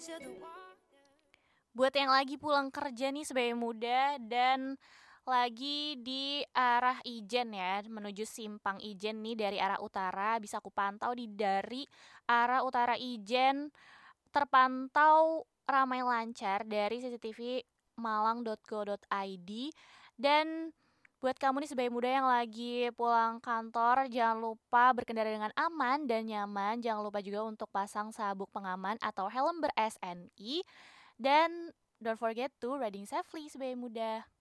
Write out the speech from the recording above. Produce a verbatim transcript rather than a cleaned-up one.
Buat yang lagi pulang kerja nih sebagai muda dan lagi di arah Ijen ya, menuju simpang Ijen nih dari arah utara, bisa aku pantau di dari arah utara Ijen terpantau ramai lancar dari C C T V malang dot go dot i d. Dan buat kamu nih sebagai muda yang lagi pulang kantor, jangan lupa berkendara dengan aman dan nyaman. Jangan lupa juga untuk pasang sabuk pengaman atau helm ber-S N I. Dan don't forget to riding safely sebagai muda.